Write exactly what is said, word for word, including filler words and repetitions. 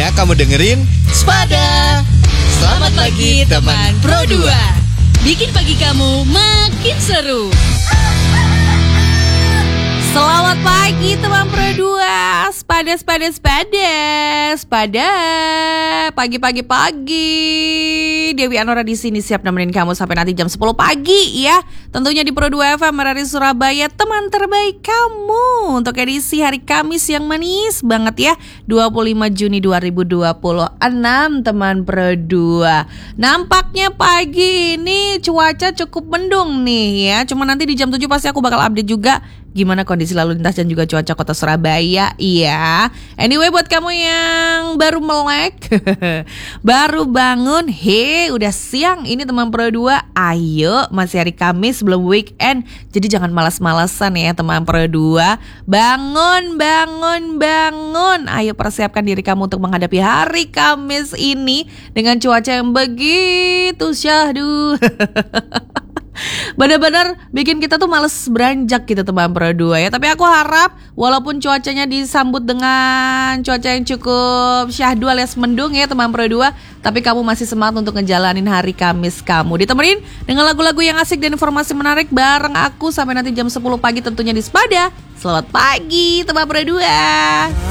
Waktunya kamu dengerin Spada. Selamat pagi teman Pro dua. Bikin pagi kamu makin seru. Selamat pagi teman Pro dua. Spada, spada, spada. Spada. Pagi-pagi pagi. Dewi Anora di sini siap nemenin kamu sampai nanti jam sepuluh pagi ya. Tentunya di Pro dua F M R R I Surabaya, teman terbaik kamu. Untuk edisi hari Kamis yang manis banget ya, dua puluh lima Juni dua ribu dua puluh enam teman Pro dua. Nampaknya pagi ini cuaca cukup mendung nih ya. Cuma nanti di jam tujuh pasti aku bakal update juga gimana kondisi lalu lintas dan juga cuaca kota Surabaya. Iya. Anyway, buat kamu yang baru melek, baru bangun, he, udah siang ini teman Pro dua. Ayo, masih hari Kamis, belum weekend. Jadi jangan malas-malasan ya teman Pro dua. Bangun, bangun, bangun. Ayo persiapkan diri kamu untuk menghadapi hari Kamis ini dengan cuaca yang begitu syahdu. Benar-benar bikin kita tuh males beranjak gitu teman Pro dua ya. Tapi aku harap walaupun cuacanya disambut dengan cuaca yang cukup syahdu alias mendung ya teman Pro dua, tapi kamu masih semangat untuk ngejalanin hari Kamis kamu. Ditemenin dengan lagu-lagu yang asik dan informasi menarik bareng aku sampai nanti jam sepuluh pagi tentunya di Spada. Selamat pagi teman Pro dua.